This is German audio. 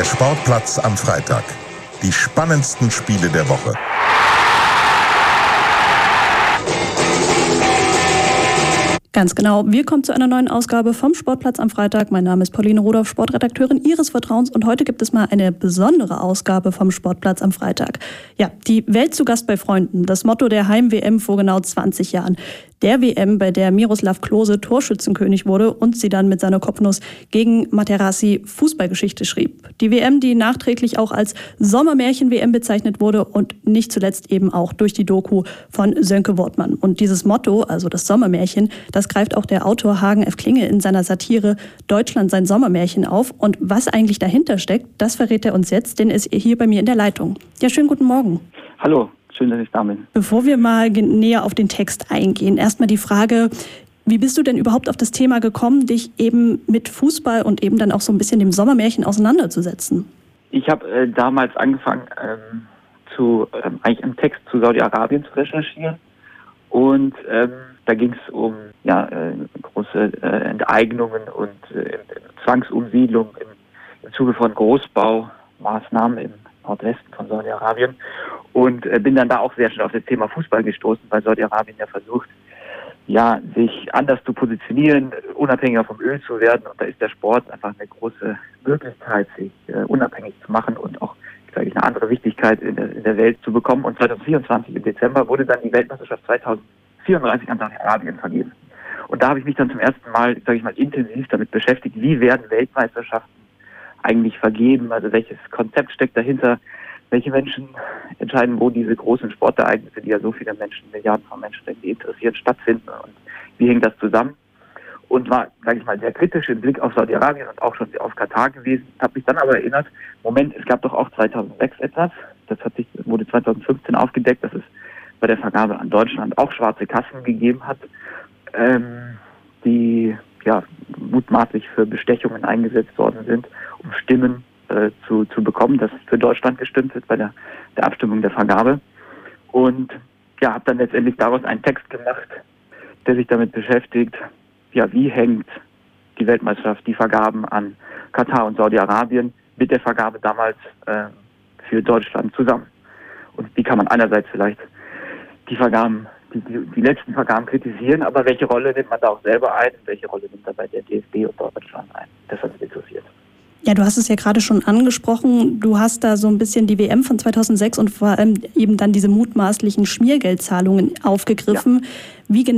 Sportplatz am Freitag. Die spannendsten Spiele der Woche. Ganz genau. Wir kommen zu einer neuen Ausgabe vom Sportplatz am Freitag. Mein Name ist Pauline Rudolph, Sportredakteurin Ihres Vertrauens. Und heute gibt es mal eine besondere Ausgabe vom Sportplatz am Freitag. Ja, die Welt zu Gast bei Freunden. Das Motto der Heim-WM vor genau 20 Jahren. Der WM, bei der Miroslav Klose Torschützenkönig wurde und sie dann mit seiner Kopfnuss gegen Materazzi Fußballgeschichte schrieb. Die WM, die nachträglich auch als Sommermärchen-WM bezeichnet wurde und nicht zuletzt eben auch durch die Doku von Sönke Wortmann. Und dieses Motto, also das Sommermärchen, das greift auch der Autor Hagen F. Klinge in seiner Satire Deutschland sein Sommermärchen auf. Und was eigentlich dahinter steckt, das verrät er uns jetzt, denn er ist hier bei mir in der Leitung. Ja, schönen guten Morgen. Hallo. Schön, dass ich da bin. Bevor wir mal näher auf den Text eingehen, erstmal die Frage, wie bist du denn überhaupt auf das Thema gekommen, dich eben mit Fußball und eben dann auch so ein bisschen dem Sommermärchen auseinanderzusetzen? Ich habe damals angefangen, eigentlich einen Text zu Saudi-Arabien zu recherchieren. Und da ging es um große Enteignungen und Zwangsumsiedlung im Zuge von Großbaumaßnahmen im Nordwesten von Saudi-Arabien. Und bin dann da auch sehr schnell auf das Thema Fußball gestoßen, weil Saudi-Arabien ja versucht, sich anders zu positionieren, unabhängiger vom Öl zu werden. Und da ist der Sport einfach eine große Möglichkeit, sich unabhängig zu machen und auch, sage ich, eine andere Wichtigkeit in der Welt zu bekommen. Und 2024 im Dezember wurde dann die Weltmeisterschaft 2034 an Saudi-Arabien vergeben. Und da habe ich mich dann zum ersten Mal, intensiv damit beschäftigt, wie werden Weltmeisterschaften eigentlich vergeben, also welches Konzept steckt dahinter, welche Menschen entscheiden, wo diese großen Sportereignisse, die ja so viele Menschen, Milliarden von Menschen interessieren, stattfinden und wie hängt das zusammen? Und war, sehr kritisch im Blick auf Saudi-Arabien und auch schon auf Katar gewesen, habe mich dann aber erinnert, es gab doch auch 2006 etwas, wurde 2015 aufgedeckt, dass es bei der Vergabe an Deutschland auch schwarze Kassen gegeben hat, die mutmaßlich für Bestechungen eingesetzt worden sind, um Stimmen zu bekommen, dass für Deutschland gestimmt wird bei der Abstimmung der Vergabe. Und habe dann letztendlich daraus einen Text gemacht, der sich damit beschäftigt, wie hängt die Weltmeisterschaft, die Vergaben an Katar und Saudi-Arabien mit der Vergabe damals für Deutschland zusammen. Und wie kann man einerseits vielleicht die Vergaben, die letzten Vergaben kritisieren, aber welche Rolle nimmt man da auch selber ein und welche Rolle nimmt dabei der DFB und Deutschland ein? Das hat mich interessiert. Ja, du hast es ja gerade schon angesprochen. Du hast da so ein bisschen die WM von 2006 und vor allem eben dann diese mutmaßlichen Schmiergeldzahlungen aufgegriffen. Ja. Wie genau